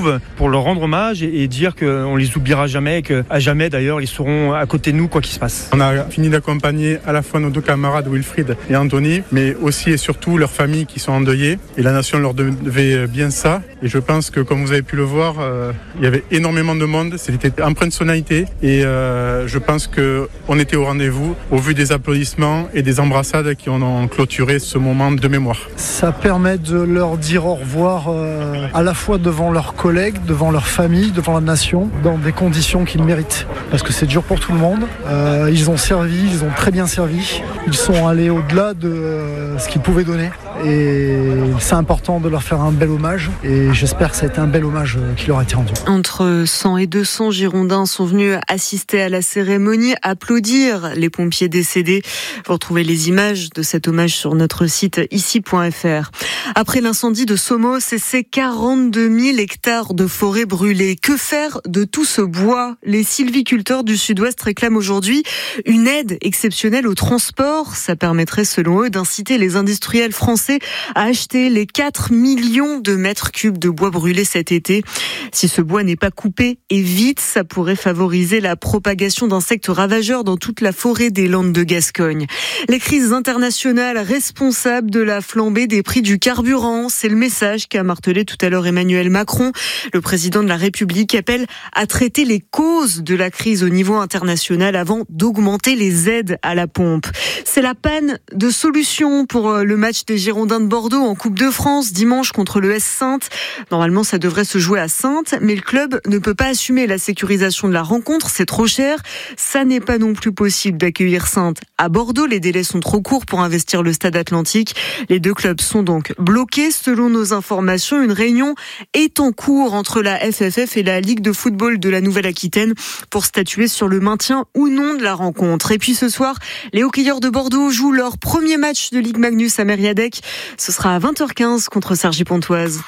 retrouve pour leur rendre hommage et dire qu'on les oubliera jamais et qu'à jamais d'ailleurs ils seront à côté de nous quoi qu'il se passe. On a fini d'accompagner à la fois nos deux camarades Wilfried et Anthony, mais aussi et surtout leurs familles qui sont endeuillées, et la nation leur devait bien ça. Et je pense que comme vous avez pu le voir, il y avait énormément de monde, c'était empreint de sonalité, et je pense qu'on était au rendez-vous au vu des applaudissements et des embrassades qui ont clôturé ce moment de mémoire. Ça permet de leur dire au revoir à la fois devant leurs collègues, devant leur famille, devant la nation, dans des conditions qu'ils méritent. Parce que c'est dur pour tout le monde. Ils ont servi, ils ont très bien servi. Ils sont allés au-delà de ce qu'ils pouvaient donner. Et c'est important de leur faire un bel hommage. Et j'espère que ça a été un bel hommage qui leur a été rendu. Entre 100 et 200 Girondins sont venus assister à la cérémonie, applaudir les pompiers décédés. Vous retrouvez les images de cet hommage sur notre site ici.fr. Après l'incendie de Somos et ses 42 000 hectares de forêt brûlés, que faire de tout ce bois ? Les sylviculteurs du Sud-Ouest réclament aujourd'hui une aide exceptionnelle au transport. Ça permettrait, selon eux, d'inciter les industriels français à acheter les 4 millions de mètres cubes de bois brûlés cet été. Si ce bois n'est pas coupé et vite, ça pourrait favoriser la propagation d'insectes ravageurs dans toute la forêt des Landes de Gascogne. Les crises internationales responsables de la flambée des prix du carburant, c'est le message qu'a martelé tout à l'heure Emmanuel Macron. Le président de la République appelle à traiter les causes de la crise au niveau international avant d'augmenter les aides à la pompe. C'est la panne de solutions pour le match des Girondins de Bordeaux en Coupe de France dimanche contre le S Saintes. Normalement, ça devrait se jouer à Saintes, mais le club ne peut pas assumer la sécurisation de la rencontre, c'est trop cher. Ça n'est pas non plus possible d'accueillir Saintes à Bordeaux. Les délais sont trop courts pour investir le stade Atlantique. Les deux clubs sont donc bloqués. Selon nos informations, une réunion est en cours entre la FFF et la Ligue de football de la Nouvelle-Aquitaine pour statuer sur le maintien ou non de la rencontre. Et puis ce soir, les hockeyeurs de Bordeaux jouent leur premier match de Ligue Magnus à Mériadec. Ce sera à 20h15 contre Cergy-Pontoise.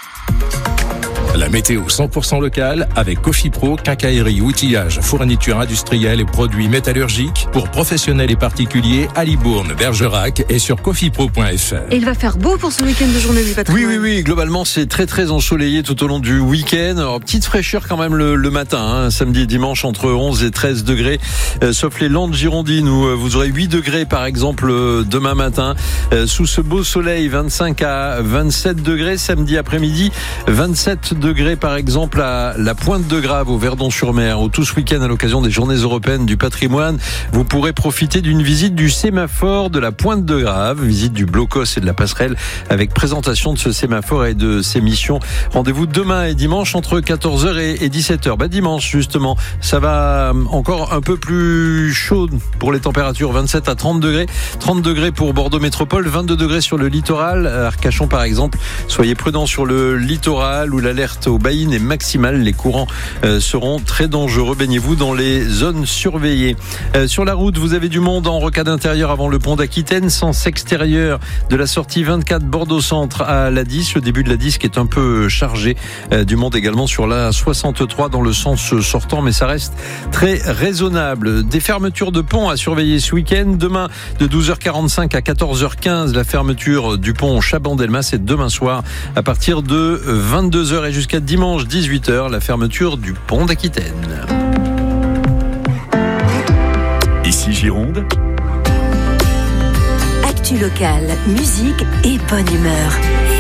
La météo 100% locale avec Cofipro, quincaillerie, outillage, fourniture industrielle et produits métallurgiques pour professionnels et particuliers à Libourne, Bergerac et sur cofipro.fr. Et il va faire beau pour ce week-end de journée du patrimoine. Oui. Globalement, c'est très très ensoleillé tout au long du week-end. Alors, petite fraîcheur quand même le matin, samedi et dimanche entre 11 et 13 degrés, sauf les Landes girondines où vous aurez 8 degrés par exemple demain matin. Sous ce beau soleil, 25 à 27 degrés. Samedi après-midi, 27 degrés par exemple à la Pointe-de-Grave au Verdon-sur-Mer, où tout ce week-end à l'occasion des Journées européennes du patrimoine, vous pourrez profiter d'une visite du sémaphore de la Pointe-de-Grave, visite du blocos et de la passerelle avec présentation de ce sémaphore et de ses missions. Rendez-vous demain et dimanche entre 14h et 17h. Dimanche justement, ça va encore un peu plus chaud pour les températures, 27 à 30 degrés. 30 degrés pour Bordeaux Métropole, 22 degrés sur le littoral. Arcachon par exemple, soyez prudents sur le littoral où l'alerte aux baïnes est maximale. Les courants seront très dangereux. Baignez-vous dans les zones surveillées. Sur la route, vous avez du monde en rocade intérieure avant le pont d'Aquitaine, sens extérieur de la sortie 24 Bordeaux-Centre à la 10. Le début de la 10 qui est un peu chargé. Du monde également sur la 63 dans le sens sortant, mais ça reste très raisonnable. Des fermetures de ponts à surveiller ce week-end. Demain, de 12h45 à 14h15, la fermeture du pont Chaban-Delmas, et demain soir, à partir de 22h et jusqu'à dimanche 18h, la fermeture du pont d'Aquitaine. Ici Gironde. Actu locale, musique et bonne humeur.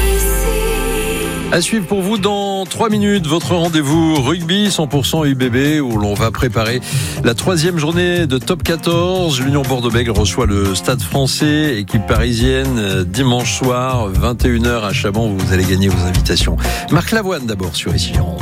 À suivre pour vous dans 3 minutes, votre rendez-vous rugby 100% UBB où l'on va préparer la 3e journée de Top 14. L'Union Bordeaux-Bègles reçoit le Stade Français, équipe parisienne, dimanche soir, 21h à Chaban. Vous allez gagner vos invitations. Marc Lavoine d'abord sur Ici Gironde.